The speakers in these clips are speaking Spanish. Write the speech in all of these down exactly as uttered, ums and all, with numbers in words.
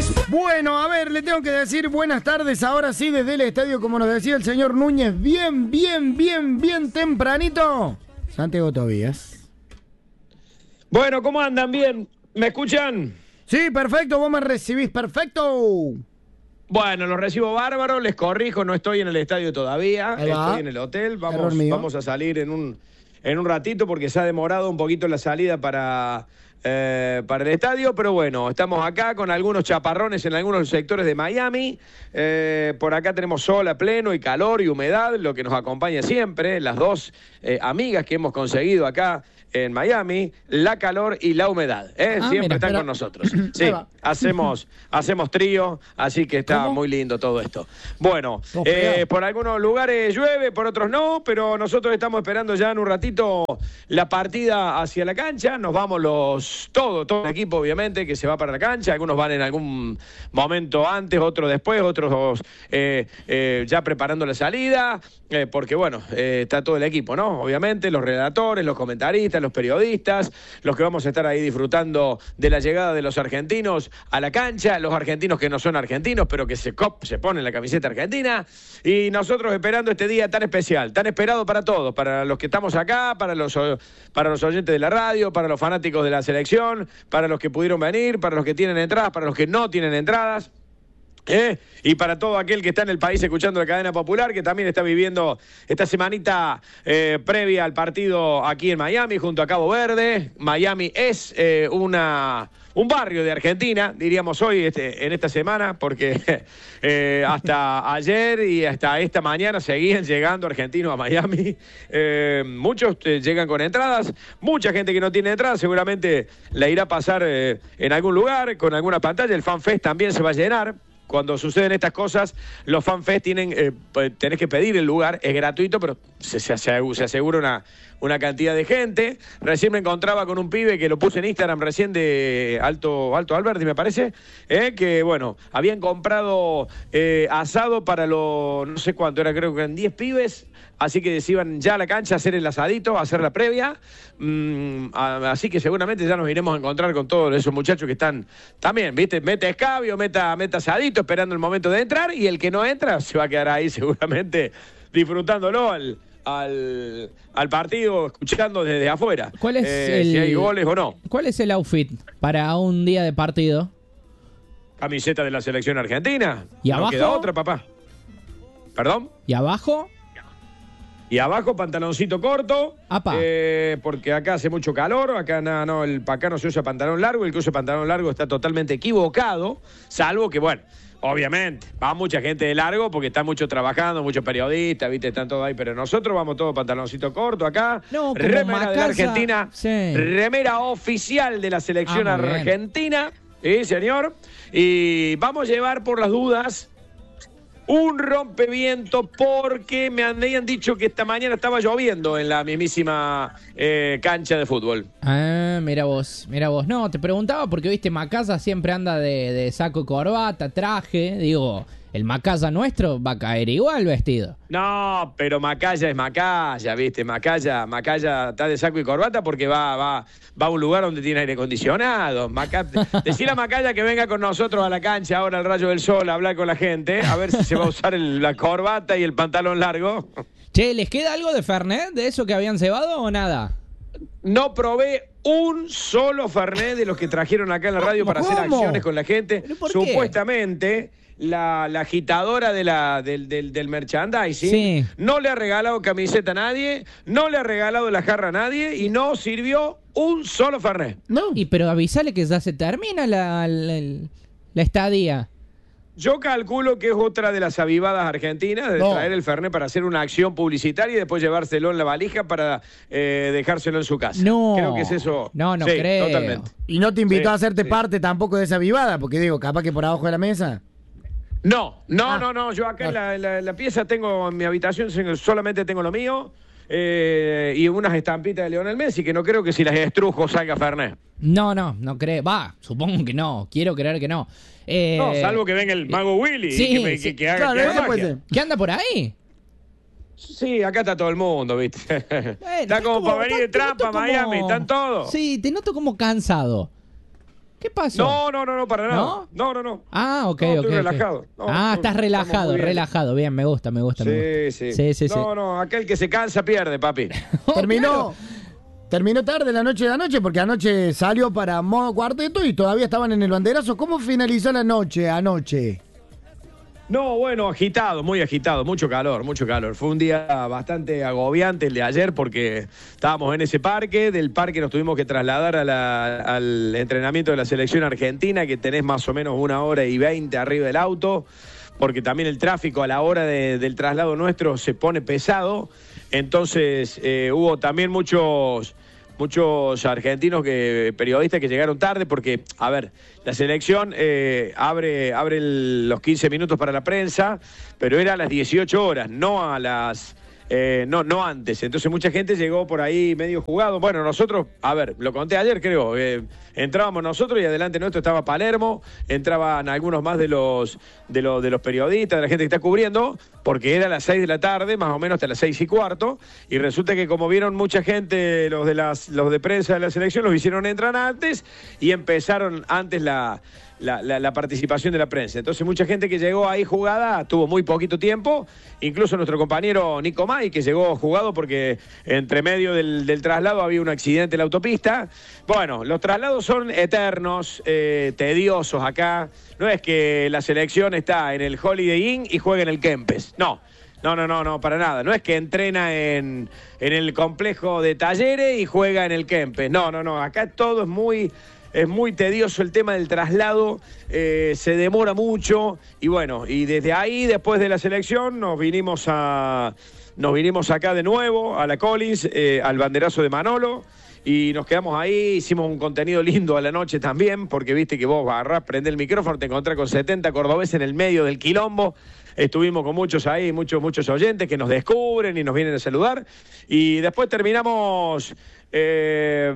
Bueno, a ver, le tengo que decir buenas tardes ahora sí desde el estadio, como nos decía el señor Núñez, bien, bien, bien, bien tempranito. Santiago Tobías. Bueno, ¿cómo andan? ¿Bien? ¿Me escuchan? Sí, perfecto, vos me recibís, perfecto. Bueno, los recibo bárbaro, les corrijo, no estoy en el estadio todavía, estoy en el hotel, vamos, vamos a salir en un, en un ratito porque se ha demorado un poquito la salida para... Eh, para el estadio, pero bueno, estamos acá con algunos chaparrones en algunos sectores de Miami. Eh, por acá tenemos sol a pleno y calor y humedad, lo que nos acompaña siempre, las dos eh, amigas que hemos conseguido acá en Miami, la calor y la humedad. ¿eh? Ah, siempre mira, están pero... con nosotros. Sí, hacemos, hacemos trío, así que está ¿Cómo? muy lindo todo esto. Bueno, eh, por algunos lugares llueve, por otros no, pero nosotros estamos esperando ya en un ratito la partida hacia la cancha. Nos vamos los todo, todo el equipo, obviamente, que se va para la cancha. Algunos van en algún momento antes, otros después, otros eh, eh, ya preparando la salida, eh, porque bueno, eh, está todo el equipo, ¿no? Obviamente, los redactores, los comentaristas, los periodistas, los que vamos a estar ahí disfrutando de la llegada de los argentinos a la cancha, los argentinos que no son argentinos, pero que se, cop, se ponen la camiseta argentina, y nosotros esperando este día tan especial, tan esperado para todos, para los que estamos acá, para los, para los oyentes de la radio, para los fanáticos de la selección, para los que pudieron venir, para los que tienen entradas, para los que no tienen entradas. ¿Eh? Y para todo aquel que está en el país escuchando la cadena popular, que también está viviendo esta semanita eh, previa al partido aquí en Miami, junto a Cabo Verde. Miami es eh, una... un barrio de Argentina, diríamos hoy, este, en esta semana, porque eh, hasta ayer y hasta esta mañana seguían llegando argentinos a Miami. Eh, muchos eh, llegan con entradas, mucha gente que no tiene entradas seguramente la irá a pasar eh, en algún lugar, con alguna pantalla. El FanFest también se va a llenar. Cuando suceden estas cosas, los FanFest tienen, eh, tenés que pedir el lugar, es gratuito, pero se, se, se asegura una, una cantidad de gente. Recién me encontraba con un pibe que lo puse en Instagram recién de Alto, Alto Alberti, me parece, eh, que bueno, habían comprado eh, asado para los, no sé cuánto, era creo que eran diez pibes, así que se iban ya a la cancha a hacer el asadito, a hacer la previa. Mm, a, así que seguramente ya nos iremos a encontrar con todos esos muchachos que están también, ¿viste? Meta escabio, meta, meta asadito, esperando el momento de entrar, y el que no entra se va a quedar ahí seguramente disfrutándolo al, al, al partido, escuchando desde afuera. ¿Cuál es eh, el, si hay goles o no. ¿Cuál es el outfit para un día de partido? Camiseta de la selección argentina. ¿Y no abajo? queda otra, papá. ¿Perdón? ¿Y abajo? Y abajo pantaloncito corto, eh, porque acá hace mucho calor, acá no, no, el, acá no se usa pantalón largo, el que usa pantalón largo está totalmente equivocado, salvo que, bueno, obviamente, va mucha gente de largo porque está mucho trabajando, muchos periodistas, viste, están todos ahí, pero nosotros vamos todos pantaloncito corto acá, no, remera Macasa, de la Argentina, sí. remera oficial de la selección ah, argentina, sí, señor, y vamos a llevar por las dudas un rompeviento porque me habían dicho que esta mañana estaba lloviendo en la mismísima eh, cancha de fútbol. Ah, mira vos, mira vos. No, te preguntaba porque, viste, Macasa siempre anda de, de saco y corbata, traje. Digo, el Macasa nuestro va a caer igual vestido. No, pero Macaya es Macaya, viste, Macaya, Macaya está de saco y corbata porque va, va, va a un lugar donde tiene aire acondicionado. Maca... Decile a Macaya que venga con nosotros a la cancha ahora al Rayo del Sol a hablar con la gente, a ver si se va a usar el, la corbata y el pantalón largo. Che, ¿les queda algo de Fernet, de eso que habían cebado o nada? No probé un solo Fernet de los que trajeron acá en la radio para ¿Cómo? hacer acciones con la gente. Supuestamente, la, la agitadora de la, del, del, del merchandising sí. no le ha regalado camiseta a nadie, no le ha regalado la jarra a nadie y no sirvió un solo Fernet. No. Y pero avisale que ya se termina la, la, la estadía. Yo calculo que es otra de las avivadas argentinas de no. traer el Fernet para hacer una acción publicitaria y después llevárselo en la valija para eh, dejárselo en su casa. No. Creo que es eso. No, no sí, creo. Totalmente. Y no te invitó sí, a hacerte sí. parte tampoco de esa avivada, porque digo, capaz que por abajo de la mesa. No, no, ah. no, no. Yo acá en la, en, la, en la pieza tengo, en mi habitación solamente tengo lo mío eh, y unas estampitas de Lionel Messi que no creo que si las estrujo salga Fernet. No, no, no creo. Va, supongo que no. Quiero creer que no. Eh, no, salvo que venga el mago Willy sí, y que, me, sí. que, que haga, claro, que haga eso magia. puede ser. ¿Qué anda por ahí? Sí, acá está todo el mundo, ¿viste? Bueno, está como, como para venir de te, te trampa a Miami, como... están todos. Sí, te noto como cansado. ¿Qué pasó? No, no, no, no, para nada. ¿No? No, no, no. Ah, ok, no, ok. Estoy okay. relajado. No, ah, no, estás relajado, bien. relajado. Bien, me gusta, me gusta. Sí, me gusta. sí. sí, sí. No, sí. no, aquel que se cansa pierde, papi. Terminó. Terminó tarde la noche de anoche porque anoche salió para modo cuarteto y todavía estaban en el banderazo. ¿Cómo finalizó la noche anoche? No, bueno, agitado, muy agitado, mucho calor, mucho calor. Fue un día bastante agobiante el de ayer porque estábamos en ese parque, del parque nos tuvimos que trasladar a la, al entrenamiento de la selección argentina, que tenés más o menos una hora y veinte arriba del auto, porque también el tráfico a la hora de, del traslado nuestro se pone pesado, entonces eh, hubo también muchos... muchos argentinos, que periodistas que llegaron tarde porque, a ver, la selección eh, abre, abre el, los quince minutos para la prensa, pero era a las dieciocho horas, no a las... Eh, no, no antes, entonces mucha gente llegó por ahí medio jugado. Bueno, nosotros, a ver, lo conté ayer creo, eh, entrábamos nosotros y adelante nuestro estaba Palermo, entraban algunos más de los, de los de los periodistas, de la gente que está cubriendo, porque era a las seis de la tarde, más o menos hasta las seis y cuarto, y resulta que como vieron mucha gente, los de las los de prensa de la selección, los hicieron entrar antes y empezaron antes la... La, la, la participación de la prensa. Entonces mucha gente que llegó ahí jugada tuvo muy poquito tiempo, incluso nuestro compañero Nico May, que llegó jugado porque entre medio del, del traslado había un accidente en la autopista. Bueno, los traslados son eternos, eh, tediosos acá. No es que la selección está en el Holiday Inn y juega en el Kempes, no. No, no, no, no, para nada. No es que entrena en, en el complejo de Talleres y juega en el Kempes. No, no, no. Acá todo es muy... Es muy tedioso el tema del traslado, eh, se demora mucho y bueno, y desde ahí, después de la selección, nos vinimos a nos vinimos acá de nuevo, a la Collins, eh, al banderazo de Manolo, y nos quedamos ahí, hicimos un contenido lindo a la noche también, porque viste que vos agarrás, prendés el micrófono, te encontrás con setenta cordobeses en el medio del quilombo. Estuvimos con muchos ahí, muchos, muchos oyentes que nos descubren y nos vienen a saludar, y después terminamos... Eh,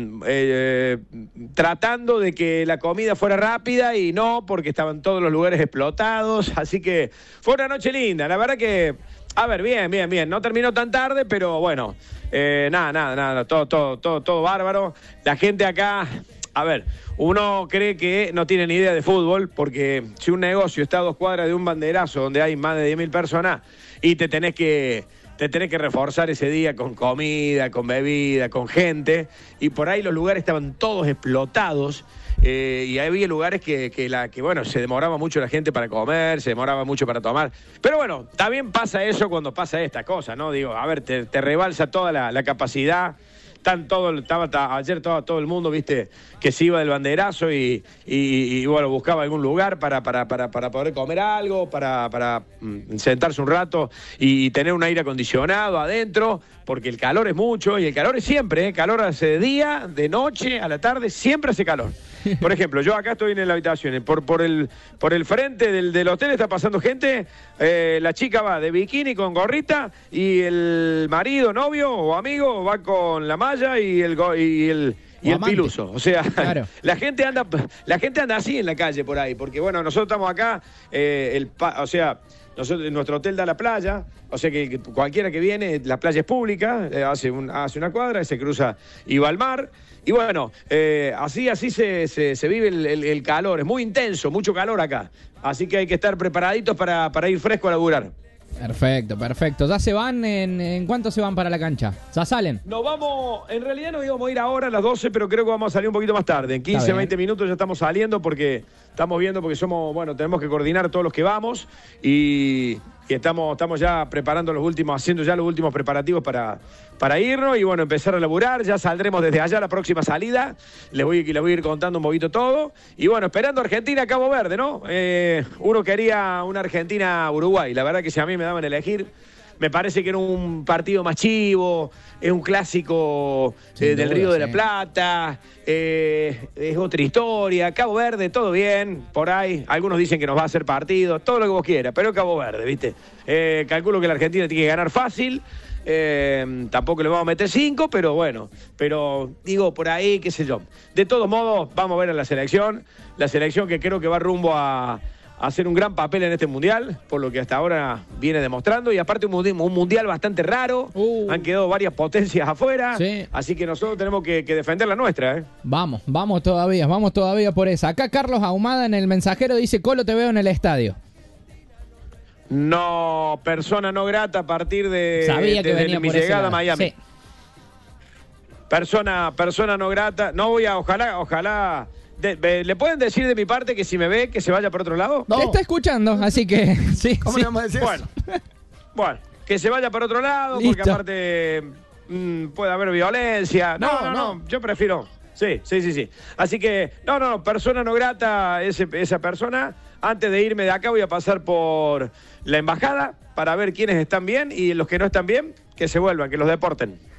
eh, tratando de que la comida fuera rápida y no, porque estaban todos los lugares explotados, así que fue una noche linda, la verdad que, a ver, bien, bien, bien, no terminó tan tarde, pero bueno, eh, nada, nada, nada, todo, todo, todo, todo bárbaro, la gente acá, a ver, uno cree que no tiene ni idea de fútbol, porque si un negocio está a dos cuadras de un banderazo donde hay más de diez mil personas y te tenés que... te tenés que reforzar ese día con comida, con bebida, con gente, y por ahí los lugares estaban todos explotados, eh, y había lugares que, que, la, que, bueno, se demoraba mucho la gente para comer, se demoraba mucho para tomar, pero bueno, también pasa eso cuando pasa esta cosa, ¿no? Digo, a ver, te, te rebalsa toda la, la capacidad. Están todo, estaba ayer todo, todo el mundo, viste, que se iba del banderazo y, y, y bueno, buscaba algún lugar para, para, para, para poder comer algo, para, para mm, sentarse un rato y tener un aire acondicionado adentro, porque el calor es mucho y el calor es siempre, ¿eh? Calor hace de día, de noche, a la tarde, siempre hace calor. Por ejemplo, yo acá estoy en la habitación, por, por, el, por el frente del, del hotel está pasando gente, eh, la chica va de bikini con gorrita y el marido, novio o amigo va con la malla y el, y el, y el piluso. O sea, claro. la gente anda la gente anda así en la calle por ahí, porque bueno, nosotros estamos acá, eh, el, o sea... Nosotros, nuestro hotel da a la playa, o sea que, que cualquiera que viene, la playa es pública, eh, hace, un, hace una cuadra, se cruza y va al mar. Y bueno, eh, así así se, se, se vive el, el, el calor, es muy intenso, mucho calor acá. Así que hay que estar preparaditos para, para ir fresco a laburar. Perfecto, perfecto. ¿Ya se van? ¿En, en cuánto se van para la cancha? ¿Ya salen? Nos vamos, en realidad nos íbamos a ir ahora a las doce, pero creo que vamos a salir un poquito más tarde. En quince, veinte minutos ya estamos saliendo porque estamos viendo, porque somos, bueno, tenemos que coordinar todos los que vamos y, y estamos, estamos ya preparando los últimos, haciendo ya los últimos preparativos para, para irnos y bueno, empezar a laburar. Ya saldremos desde allá la próxima salida. Les voy, les voy a ir contando un poquito todo. Y bueno, esperando Argentina, Cabo Verde, ¿no? Eh, uno quería una Argentina-Uruguay. La verdad que si a mí me daban a elegir, me parece que era un partido más chivo, es un clásico eh, del Río de la Plata, eh, es otra historia. Cabo Verde, todo bien, por ahí. Algunos dicen que nos va a hacer partido, todo lo que vos quieras, pero Cabo Verde, ¿viste? Eh, calculo que la Argentina tiene que ganar fácil. Eh, tampoco le vamos a meter cinco, pero bueno, pero digo por ahí, qué sé yo. De todos modos, vamos a ver a la selección, la selección que creo que va rumbo a, hacer un gran papel en este mundial, por lo que hasta ahora viene demostrando, y aparte un mundial, un mundial bastante raro, uh. han quedado varias potencias afuera, sí. así que nosotros tenemos que, que defender la nuestra. ¿eh? Vamos, vamos todavía, vamos todavía por esa. Acá Carlos Ahumada en el mensajero dice, Colo, te veo en el estadio. No, persona no grata a partir de, Sabía que de, venía de mi por llegada a Miami. Sí. Persona, persona no grata, no voy a, ojalá, ojalá... De, de, ¿Le pueden decir de mi parte que si me ve, que se vaya por otro lado? No. Está escuchando, así que sí. ¿Cómo sí. le vamos a decir bueno, eso? bueno, que se vaya por otro lado, Listo. porque aparte mmm, puede haber violencia. No, no, no, no, yo prefiero. Sí, sí, sí, sí. Así que, no, no, persona no grata ese, esa persona. Antes de irme de acá voy a pasar por la embajada para ver quiénes están bien y los que no están bien, que se vuelvan, que los deporten.